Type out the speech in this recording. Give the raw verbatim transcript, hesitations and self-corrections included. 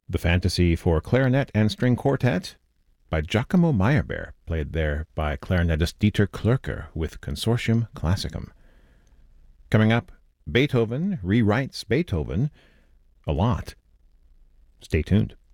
The Fantasy for Clarinet and String Quartet by Giacomo Meyerbeer, played there by clarinetist Dieter Klürker with Consortium Classicum. Coming up, Beethoven rewrites Beethoven a lot. Stay tuned.